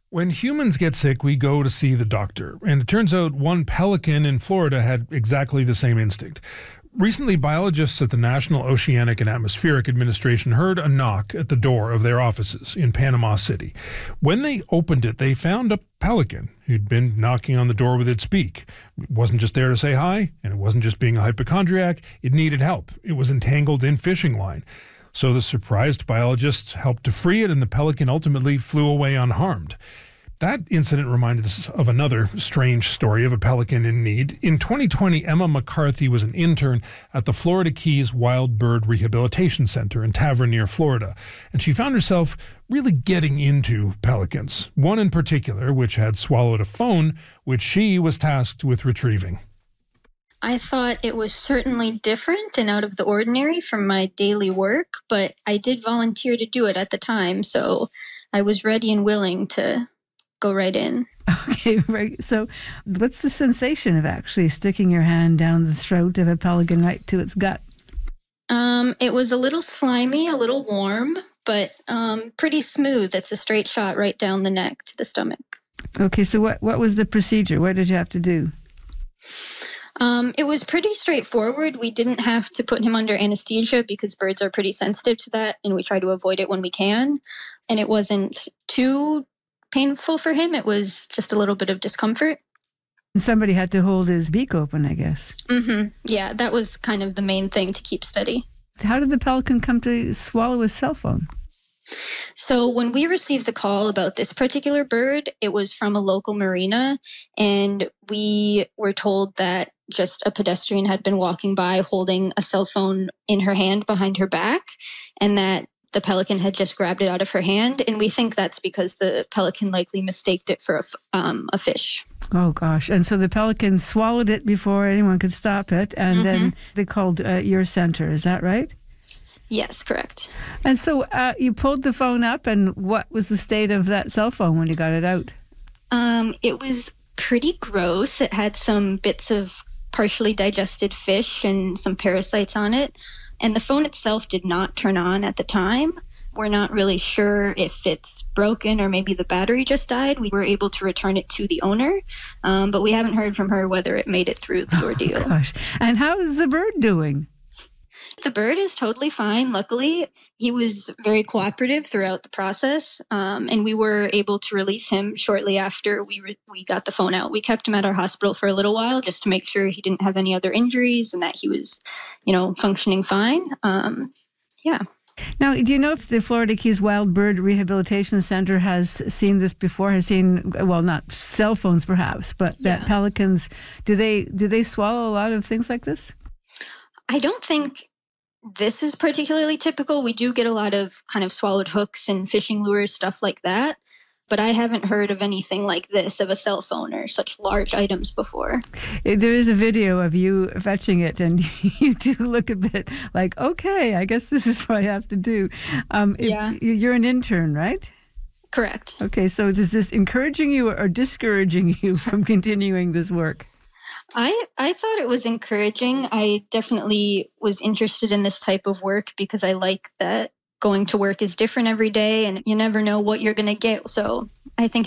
When humans get sick, we go to see the doctor. And it turns out one pelican in Florida had exactly the same instinct. Recently, biologists at the National Oceanic and Atmospheric Administration heard a knock at the door of their offices in Panama City. When they opened it, they found a pelican who'd been knocking on the door with its beak. It wasn't just there to say hi, and it wasn't just being a hypochondriac. It needed help. It was entangled in fishing line. So the surprised biologists helped to free it, and the pelican ultimately flew away unharmed. That incident reminded us of another strange story of a pelican in need. In 2020, Emma McCarthy was an intern at the Florida Keys Wild Bird Rehabilitation Center in Tavernier, Florida, and she found herself really getting into pelicans, one in particular which had swallowed a phone, which she was tasked with retrieving. I thought it was certainly different and out of the ordinary from my daily work, but I did volunteer to do it at the time, so I was ready and willing to go right in. Okay, right. So what's the sensation of actually sticking your hand down the throat of a pelican right to its gut? It was a little slimy, a little warm, but pretty smooth. It's a straight shot right down the neck to the stomach. Okay, so what was the procedure? What did you have to do? It was pretty straightforward. We didn't have to put him under anesthesia because birds are pretty sensitive to that, and we try to avoid it when we can. And it wasn't too painful for him. It was just a little bit of discomfort. And somebody had to hold his beak open, I guess. Mm-hmm. Yeah, that was kind of the main thing to keep steady. How did the pelican come to swallow his cell phone? So when we received the call about this particular bird, it was from a local marina, and we were told that just a pedestrian had been walking by holding a cell phone in her hand behind her back, and that the pelican had just grabbed it out of her hand. And we think that's because the pelican likely mistaked it for a fish. Oh, gosh. And so the pelican swallowed it before anyone could stop it, and then they called your center. Is that right? Yes, correct. And so you pulled the phone up, and what was the state of that cell phone when you got it out? It was pretty gross. It had some bits of partially digested fish and some parasites on it. And the phone itself did not turn on at the time. We're not really sure if it's broken or maybe the battery just died. We were able to return it to the owner, but we haven't heard from her whether it made it through the ordeal. Oh, gosh. And how is the bird doing? The bird is totally fine, luckily. He was very cooperative throughout the process, and we were able to release him shortly after we got the phone out. We kept him at our hospital for a little while just to make sure he didn't have any other injuries and that he was, functioning fine. Yeah. Now, do you know if the Florida Keys Wild Bird Rehabilitation Center has seen this before? Has seen, well, not cell phones perhaps, but that pelicans, do they swallow a lot of things like this? I don't think this is particularly typical. We do get a lot of kind of swallowed hooks and fishing lures, stuff like that. But I haven't heard of anything like this, of a cell phone or such large items before. There is a video of you fetching it, and you do look a bit like, okay, I guess this is what I have to do. You're an intern, right? Correct. Okay, so is this encouraging you or discouraging you from continuing this work? I thought it was encouraging. I definitely was interested in this type of work because I like that going to work is different every day and you never know what you're going to get. So I think